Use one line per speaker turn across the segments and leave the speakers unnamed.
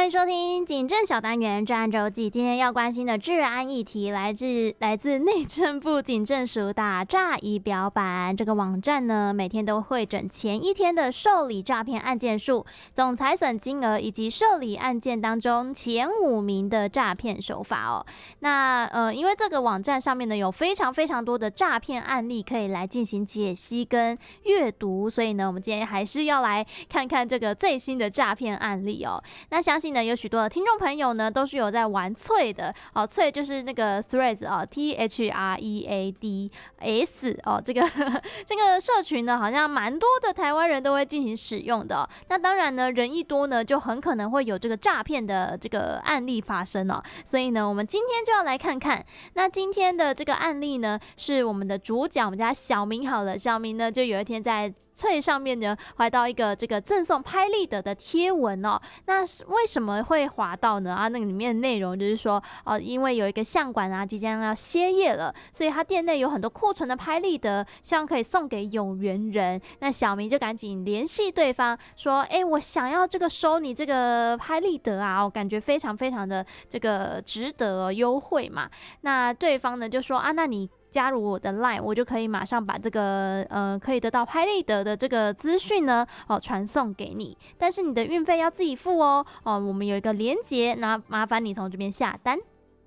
欢迎收听警政小单元专案周记。今天要关心的治安议题来自内政部警政署打诈仪表板这个网站呢，每天都会诊前一天的受理诈骗案件数、总财损金额以及受理案件当中前5名的诈骗手法哦。那因为这个网站上面呢有非常非常多的诈骗案例可以来进行解析跟阅读，所以呢，我们今天还是要来看看这个最新的诈骗案例哦。那相信呢，有许多的听众朋友呢，都是有在玩脆的哦，脆就是那个 Threads 哦 ，THREADS 哦，这个社群呢，好像蛮多的台湾人都会进行使用的哦。那当然呢，人一多呢，就很可能会有这个诈骗的这个案例发生哦。所以呢，我们今天就要来看看，那今天的这个案例呢，是我们的主角，我们家小明好了，小明呢，就有一天在脆上面呢滑到一个这个赠送拍立得的贴文哦。那为什么会滑到呢？那个里面的内容就是说，因为有一个相馆啊即将要歇业了，所以他店内有很多库存的拍立得，希望可以送给有缘人。那小明就赶紧联系对方说，我想要这个收你这个拍立得啊，我感觉非常非常的这个值得优惠嘛。那对方呢就说那你加入我的 LINE， 我就可以马上把这个可以得到拍立得的这个资讯呢传送给你，但是你的运费要自己付哦。我们有一个连结，那麻烦你从这边下单。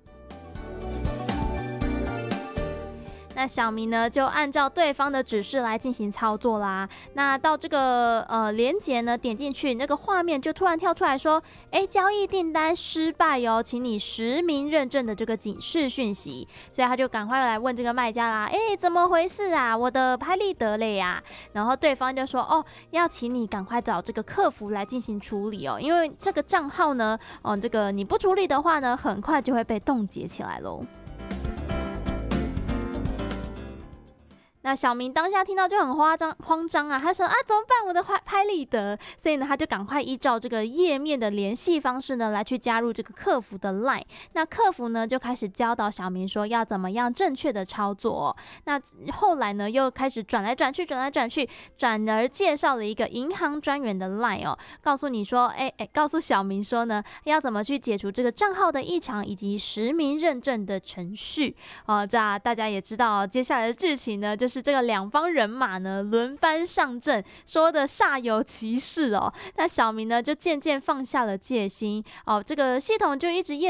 那小明呢就按照对方的指示来进行操作啦。那到这个连结呢点进去，那个画面就突然跳出来说，交易订单失败哦，请你实名认证的这个警示讯息。所以他就赶快来问这个卖家啦，怎么回事啊？我的拍立得嘞呀。然后对方就说，要请你赶快找这个客服来进行处理哦，因为这个账号呢，这个你不处理的话呢，很快就会被冻结起来咯。那小明当下听到就很慌张啊，他说怎么办？我的拍立得。所以呢，他就赶快依照这个页面的联系方式呢，来去加入这个客服的 LINE。那客服呢就开始教导小明说要怎么样正确的操作哦。那后来呢又开始转来转去，转而介绍了一个银行专员的 LINE 哦，告诉你说，告诉小明说呢，要怎么去解除这个账号的异常以及实名认证的程序哦。这大家也知道接下来的剧情呢，就是这个两方人马呢轮番上阵，说的煞有其事哦。那小明呢就渐渐放下了戒心哦，这个系统就一直验